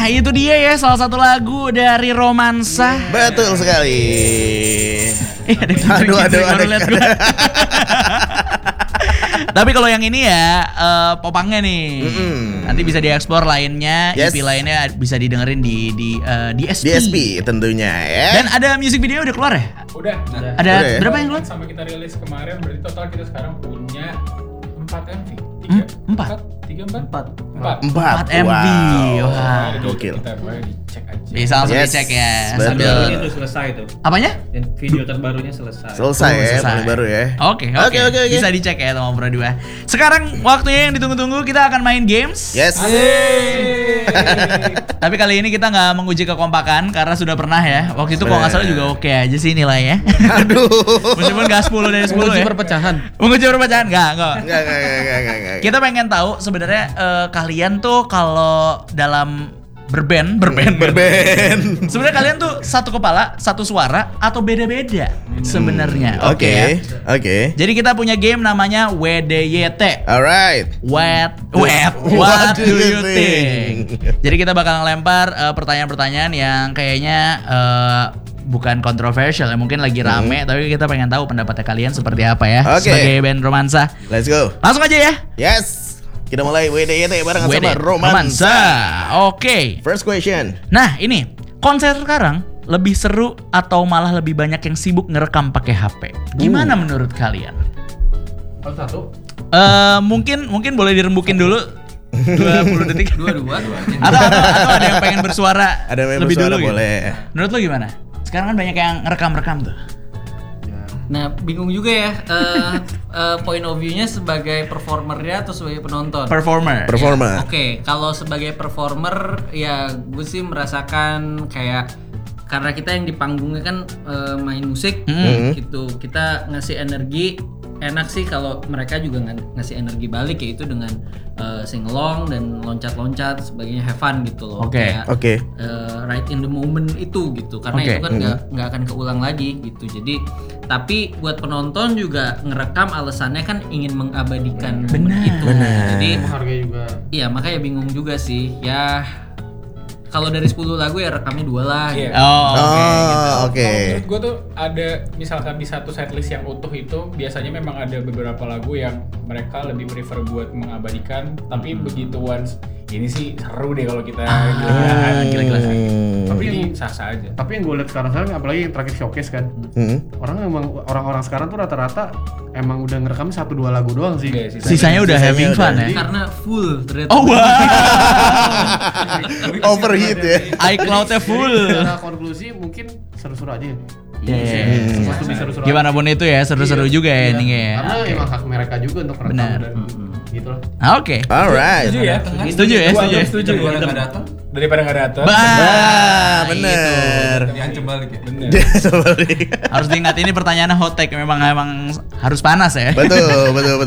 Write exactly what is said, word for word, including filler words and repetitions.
itu dia ya salah satu lagu dari Romansa. Betul sekali. Eh, ada yang Aduh, aduh, baru aduh. liat gua. Tapi kalau yang ini ya uh, popangnya nih. Mm-mm. Nanti bisa dieksplor lainnya, Yes. E P lainnya bisa didengerin di di uh, di S P. D S P tentunya ya. Dan ada music video udah keluar ya? Udah. Ada Udah ya? berapa yang keluar? Sampai kita rilis kemarin berarti total kita sekarang punya empat M V. Hmm, tiga empat? tiga empat empat empat Empat. empat M V. Wow. Wah. Gokil. Kita boleh dicek aja. Bisa langsung Yes, dicek ya betul. sambil Ini tuh selesai tuh. apanya? Dan video terbarunya selesai. Selesai Oh, ya, selesai. paling baru ya. Oke, oke. Oke, oke, oke. Bisa dicek ya teman Pro dua. Sekarang waktunya yang ditunggu-tunggu, kita akan main games. Yes. Tapi kali ini kita nggak menguji kekompakan karena sudah pernah ya. Waktu itu kalau nggak salah juga oke aja sih nilainya. Aduh. Meskipun nggak sepuluh dari sepuluh Menguji ya. perpecahan. Menguji perpecahan nggak, nggak. Enggak, enggak, enggak, enggak, enggak, enggak. Kita pengen tahu sebenarnya eh, kalian tuh kalau dalam berband, berband, Berband. sebenarnya kalian tuh satu kepala, satu suara atau beda-beda sebenarnya. Oke. Oke. ya. Oke. Jadi kita punya game namanya W D Y T. Alright. What, what, what do you think? Jadi kita bakal ngelempar eh, pertanyaan-pertanyaan yang kayaknya eh, bukan kontroversial ya, mungkin lagi rame, tapi kita pengen tahu pendapatnya kalian seperti apa ya Oke. sebagai band Romansa. Let's go. Langsung aja ya. Yes. Kita mulai W D Y T barengan W D, sama Romansa. Oke. First question. Nah ini konser sekarang lebih seru atau malah lebih banyak yang sibuk ngerekam pakai H P? Gimana Uh. menurut kalian? Kalau satu Eh mungkin mungkin boleh dirembukin dulu dua puluh detik. Dua-dua. atau, atau atau ada yang pengen bersuara Ada yang lebih bersuara dulu gitu. boleh. Menurut lo gimana? Sekarang kan banyak yang ngerekam-rekam tuh. Nah, bingung juga ya eh, eh, point of view-nya sebagai performernya atau sebagai penonton. Performer. Performer. Oke, kalau sebagai performer ya gue sih merasakan kayak karena kita yang di panggungnya kan eh, main musik Hmm. gitu, kita ngasih energi enak sih kalau mereka juga ng- ngasih energi balik yaitu dengan uh, singalong dan loncat-loncat sebagainya, have fun gitu loh. Oke, Kayak, oke. uh, right in the moment itu gitu karena Oke. itu kan nggak nggak akan keulang lagi gitu. Jadi tapi buat penonton juga ngerekam alasannya kan ingin mengabadikan momen Benar. itu. Benar. Jadi harganya juga. iya makanya bingung juga sih ya. Kalau dari sepuluh lagu ya rekamnya dua lah. Iya. gitu. Oh, oke. Oh, gitu. oke. Kalau menurut gue tuh ada misalkan di satu setlist yang utuh itu biasanya memang ada beberapa lagu yang mereka lebih prefer buat mengabadikan, tapi begitu once ini sih seru deh kalau kita gila-gilaan, gila-gilaan. Tapi ini sah-sah aja. Tapi yang gue lihat sekarang sekarang apalagi yang terakhir showcase kan, Hmm. orang emang orang-orang sekarang tuh rata-rata emang udah ngerekam satu dua lagu doang sih. Oke, sisanya- Sisanya udah Sisanya having udah. fun ya. Karena full ternyata. Oh wow. Overheat ya. iCloud-nya full. Secara konklusi mungkin seru-seru aja. Iya, iya, iya. Supposed to be seru-seru aja. Gimana pun itu ya, seru-seru Iya. juga ya Iya. endingnya ya. Karena Oke. emang hak mereka juga untuk merekam Benar. dan gitu lah. Ah, Oke. Alright. Setuju ya? Setuju ya, Gua setuju ya. agak setuju Daripada ya. nggak datang, Daripada nggak datang. Bah, Ah, gitu. bener. diancam balik ya. Bener. Sorry. Harus diingat ini pertanyaannya hot take, memang memang harus panas ya. Betul, betul, betul.